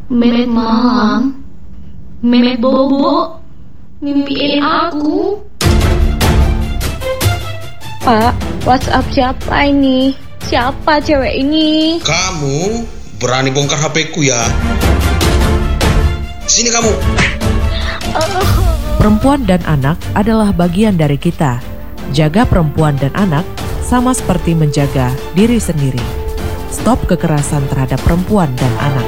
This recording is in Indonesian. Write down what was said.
Memet malam, memet bobo, mimpiin aku. Pak, WhatsApp siapa ini? Siapa cewek ini? Kamu berani bongkar HP-ku ya? Sini kamu. Perempuan dan anak adalah bagian dari kita. Jaga perempuan dan anak sama seperti menjaga diri sendiri. Stop kekerasan terhadap perempuan dan anak.